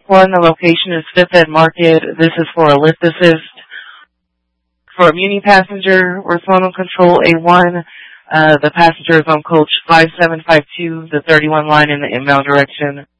1, the location is Fifth Ed Market. This is for a lift assist. For a Muni passenger, we're phone on control A1. The passenger is on coach 5752, the 31 line in the inbound direction.